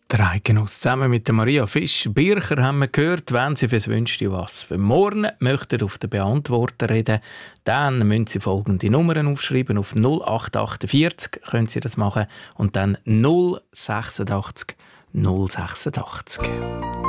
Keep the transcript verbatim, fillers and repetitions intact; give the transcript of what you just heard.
Der Eidgenoss zusammen mit der Maria Fisch-Bircher haben wir gehört, wenn Sie fürs Wünschte was für morgen möchten auf den Beantworter reden, dann müssen Sie folgende Nummern aufschreiben. Auf null acht achtundvierzig können Sie das machen und dann null sechsundachtzig null sechsundachtzig.